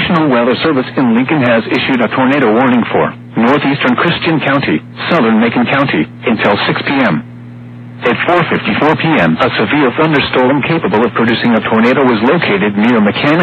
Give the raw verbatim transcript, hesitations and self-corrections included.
National Weather Service in Lincoln has issued a tornado warning for northeastern Christian County, southern Macon County, until six p.m. At four fifty-four p.m., a severe thunderstorm capable of producing a tornado was located near Mechanic